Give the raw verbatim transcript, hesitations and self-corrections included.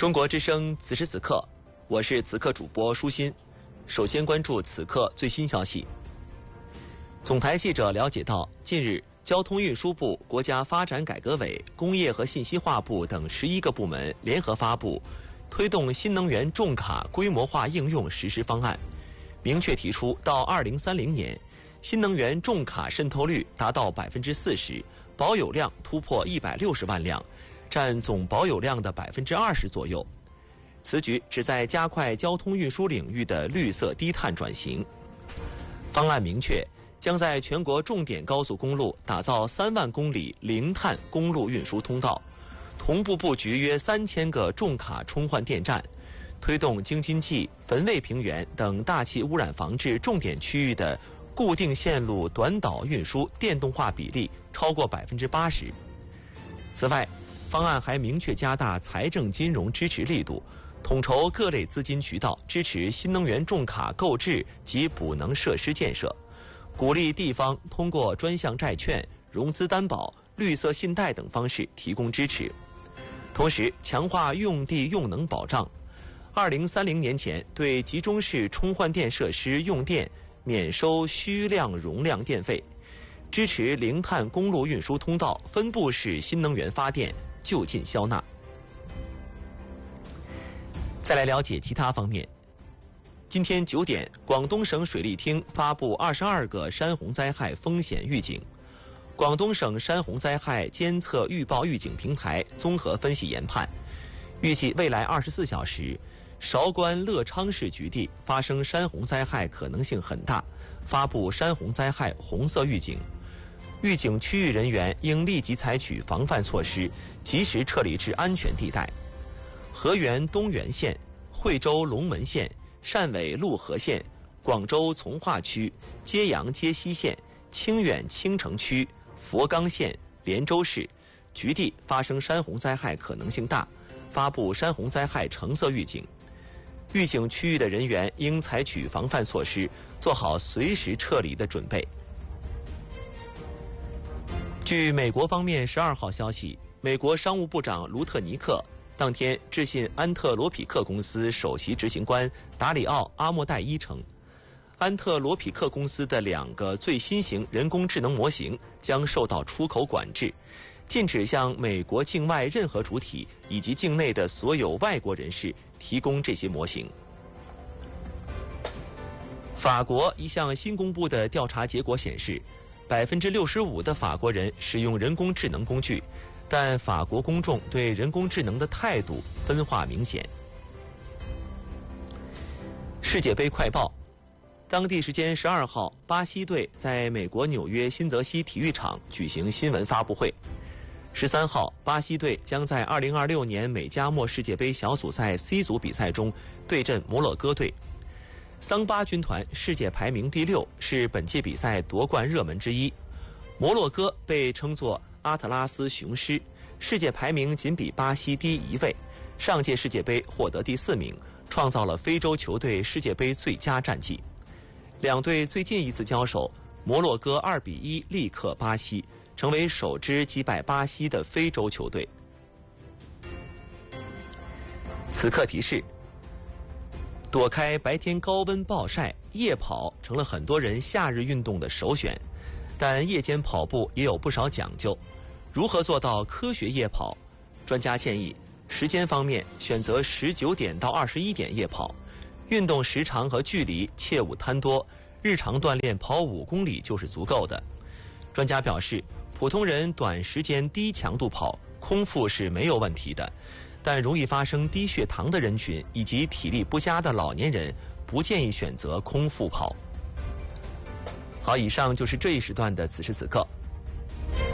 中国之声此时此刻，我是此刻主播舒心。首先关注此刻最新消息。总台记者了解到，近日，交通运输部、国家发展改革委、工业和信息化部等十一个部门联合发布推动新能源重卡规模化应用实施方案，明确提出，到二零三零年，新能源重卡渗透率达到百分之四十，保有量突破一百六十万辆，占总保有量的百分之二十左右。此举旨在加快交通运输领域的绿色低碳转型。方案明确，将在全国重点高速公路打造三万公里零碳公路运输通道，同步布局约三千个重卡充换电站，推动京津冀、汾渭平原等大气污染防治重点区域的固定线路短导运输电动化比例超过百分之八十。此外，方案还明确加大财政金融支持力度，统筹各类资金渠道，支持新能源重卡购置及补能设施建设，鼓励地方通过专项债券、融资担保、绿色信贷等方式提供支持。同时，强化用地用能保障，二零三零年前对集中式充换电设施用电免收需量容量电费，支持零碳公路运输通道分布式新能源发电就近消纳。再来了解其他方面。今天九点，广东省水利厅发布二十二个山洪灾害风险预警。广东省山洪灾害监测预报预警平台综合分析研判，预计未来二十四小时，韶关乐昌市局地发生山洪灾害可能性很大，发布山洪灾害红色预警。预警区域人员应立即采取防范措施，及时撤离至安全地带。河源东源县、惠州龙门县、汕尾陆河县、广州从化区、揭阳揭西县、清远青城区、佛冈县、连州市局地发生山洪灾害可能性大，发布山洪灾害橙色预警。预警区域的人员应采取防范措施，做好随时撤离的准备。据美国方面十二号消息，美国商务部长卢特尼克当天致信安特罗匹克公司首席执行官达里奥·阿莫代伊称，安特罗匹克公司的两个最新型人工智能模型将受到出口管制，禁止向美国境外任何主体以及境内的所有外国人士提供这些模型。法国一项新公布的调查结果显示，百分之六十五的法国人使用人工智能工具，但法国公众对人工智能的态度分化明显。世界杯快报，当地时间十二号，巴西队在美国纽约新泽西体育场举行新闻发布会。十三号，巴西队将在二零二六年美加墨世界杯小组赛 C 组比赛中对阵摩洛哥队。桑巴军团世界排名第六，是本届比赛夺冠热门之一。摩洛哥被称作阿特拉斯雄狮，世界排名仅比巴西低一位，上届世界杯获得第四名，创造了非洲球队世界杯最佳战绩。两队最近一次交手，摩洛哥二比一力克巴西，成为首支击败巴西的非洲球队。此刻提示：躲开白天高温暴晒，夜跑成了很多人夏日运动的首选，但夜间跑步也有不少讲究。如何做到科学夜跑？专家建议，时间方面选择十九点到二十一点夜跑，运动时长和距离切勿贪多，日常锻炼跑五公里就是足够的。专家表示，普通人短时间低强度跑，空腹是没有问题的，但容易发生低血糖的人群以及体力不佳的老年人，不建议选择空腹跑。好，以上就是这一时段的此时此刻。